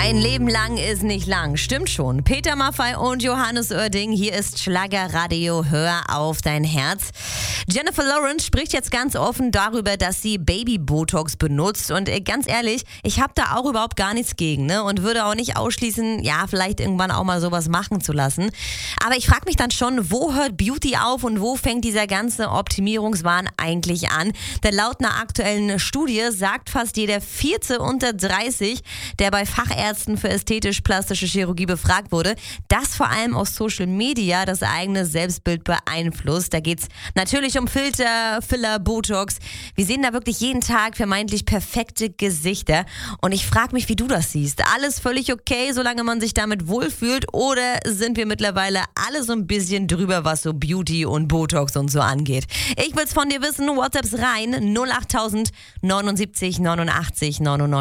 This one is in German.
Ein Leben lang ist nicht lang, stimmt schon. Peter Maffay und Johannes Oerding, hier ist Schlagerradio, hör auf dein Herz. Jennifer Lawrence spricht jetzt ganz offen darüber, dass sie Baby-Botox benutzt und ganz ehrlich, ich habe da auch überhaupt gar nichts gegen, ne? Und würde auch nicht ausschließen, ja, vielleicht irgendwann auch mal sowas machen zu lassen. Aber ich frage mich dann schon, wo hört Beauty auf und wo fängt dieser ganze Optimierungswahn eigentlich an? Denn laut einer aktuellen Studie sagt fast jeder Vierte unter 30, der bei Fachärzten für ästhetisch-plastische Chirurgie befragt wurde, dass vor allem aus Social Media das eigene Selbstbild beeinflusst. Da geht's natürlich um Filter, Filler, Botox. Wir sehen da wirklich jeden Tag vermeintlich perfekte Gesichter. Und ich frage mich, wie du das siehst. Alles völlig okay, solange man sich damit wohlfühlt? Oder sind wir mittlerweile alle so ein bisschen drüber, was so Beauty und Botox und so angeht? Ich will's von dir wissen. WhatsApps rein 08000 79 89 99.